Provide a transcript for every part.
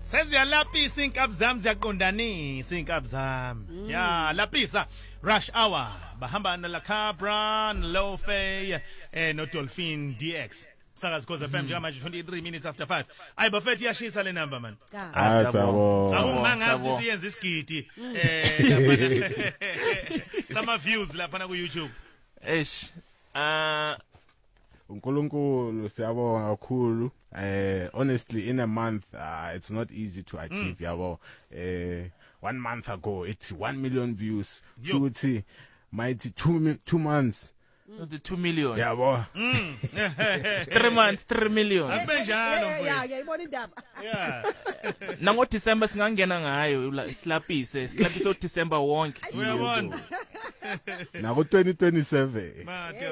Seziyalapisa inkabi zami ziyaqondanisa inkabi zami. Ya, lapisa Rush Hour bahamba na La Cabra, Low Fay no Dolphin DX. Sakazi Khoza FM njengamanje 23 minutes after 5. Ayi bafethi yashisa le number man. Sabo. Ngazi siyenza isigidi sama views lapha na ku YouTube. uNkulunkulu siyabonga kakhulu. Honestly, in a month, it's not easy to achieve. Yabo. 1 month ago, it's 1 million views. Futhi, mighty 2 months. The 2 million. Yabo. 3 months, 3 million. Yeah, ibona indaba. Yeah. Nango December singangena ngayo silapise December wonke. Uyabona. Nako 2027.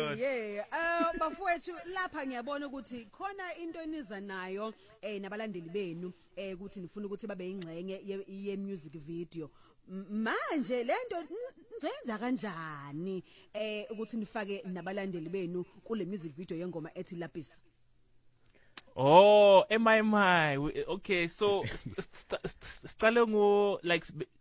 Bafowethu lapha ngiyabona ukuthi khona into eniza nayo nabalandeli benu ukuthi nifuna ukuthi babe ingxenye ye music video. Manje lento nzenza kanjani ukuthi nifake nabalandeli benu kule music video yengoma ethi Lapisa? Oh, my. Okay, so stale ngo like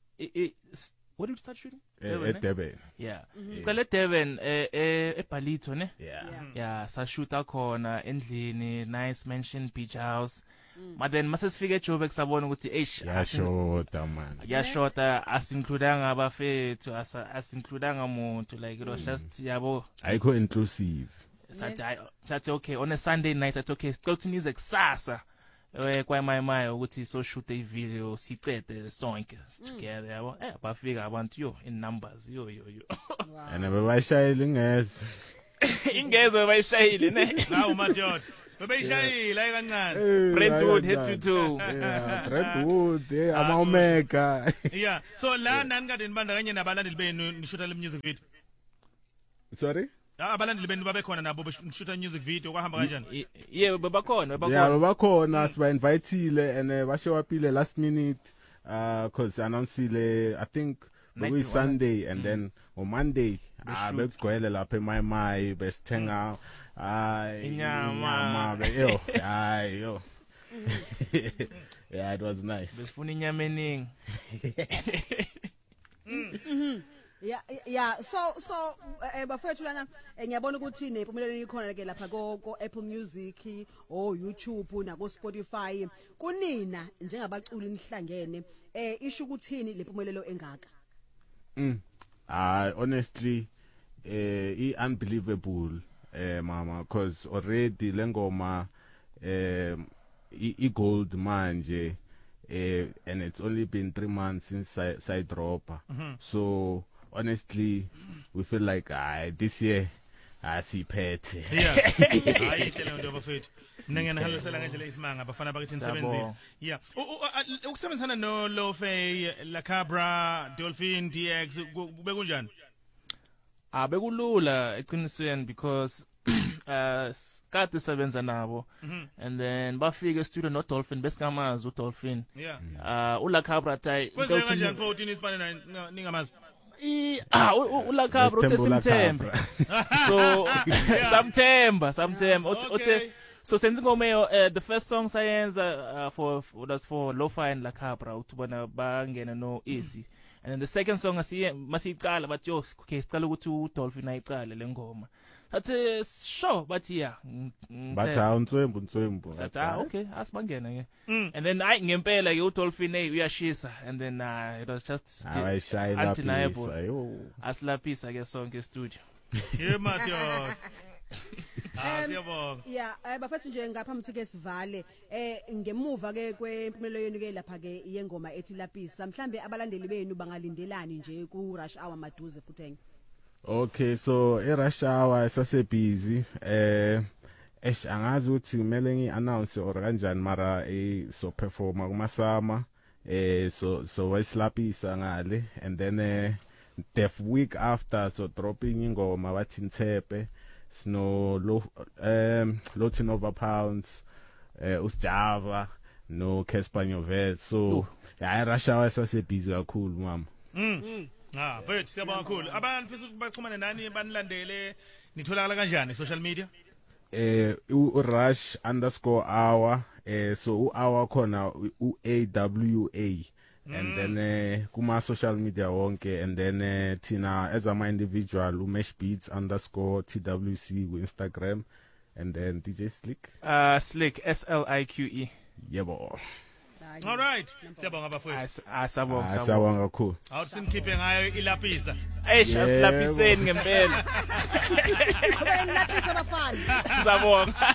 what did you start shooting? Durban. Yeah. Stale Durban ePalito ne? Yeah. Sa shoota khona endlini, nice mansion beach house. But then masesifike eJoburg sabona ukuthi yashota man. Yashota asincludanga abafethu asincludanga umuntu like it was just yabo Ayikho inclusive. That's okay on a Sunday night. That's okay. Still to nize kusasa. Kwa my ukuthi so shoot a video sicede sonke together yabo. Bafika abantu yo in numbers yo. And bayishayile ngeze. Ingeze bayishayile ne. Hawu madoda. Bebeyishayile kancane. Brentwood head to toe. Yeah, Brentwood, ama Omega. Yeah. So la nani kade nibandakanye nabalandeli benu nishuta le music video? Sorry? Abalandeli benu babekhona nabo beshuta music video kwahamba kanjani? Yeah, babakhona. Yeah, babakhona siba inviteile and basho wapile last minute cause announcele I think maybe Sunday and then on Monday bekugcwele lapha eMai besithenga inyama yo. Yeah, it was nice. Besifuna inyama eningi. Yeah, so bafethu lana ngiyabona ukuthi nempumelelo ikhona ke lapha ko Apple Music o YouTube na ko Spotify kunina njengabaculi nihlangene isho ukuthini lempumelelo engaka? Honestly unbelievable mama cause already lengoma gold manje and it's only been 3 months since I drop. So honestly we feel like this year asiphethe. Yeah. Ayihle le nto bafethu. Mina ngiyanihalisela ngendlela isimanga bafana bakithi nisebenzile. Yeah. Ukusebenzana no Low Fay, La Cabra, Dolphin DX bekunjani? Bekulula eqinisweni because kade sebenza nabo and then bafika e-studio no Dolphin besingamazi uDolphin. Yeah. uLa Cabra tay kwenze kanjani pho uthini isibane ningamazi? uLa Cabra uThesimthembe. So September. Okay. So senze ngome the first song sayenza for Lo-Fi and La Cabra utubona bangena no Easy. And then the second song masicala but yo okay sicala ukuthi uDolphin ayicale lengoma. Thathe sure but yeah. But uNtswembu. Okay, asibangena ke. And then ngempela ke uDolphin uyashisa and then it was just undeniable. Asilapisa ke sonke studio. Yeah madoda. Siyabonga. Yeah, bafethu nje ngaphambi ukuthi sivale ngemuva ke kwempumelelo yenu ke lapha ke yengoma ethi Lapisa mhlambe abalandeli benu bangalindelani nje ku Rush Hour maduze futhenge? Okay, so Rush Hour sase busy angazi ukuthi kumele ngi-announce or kanjani mara so performa kumasama so wayisilapisa ngale and then the week after so dropping ingoma bathi Ntshepe Snow Lotin Over Pounds uSjava no Casper Nyovez so yeah Rush Hour sase busy kakhulu mama. But siyabonga kakhulu. Abantu mfisa baxhumane nani banilandele nitholakala kanjani social media? Rush_hour so our khona AWA. And then kuma social media wonke, and then tina as ama individual umeshbeats _TWC ku Instagram, and then DJ Slick Slick SLIQE. yebo. All right. Siyabonga bafowethu. Asabonga. Sawanga cool. Awusimkhiphe ngayo ilapisa. Eish asilapiseni ngempela. Kube lapho sabafana. Sabonga.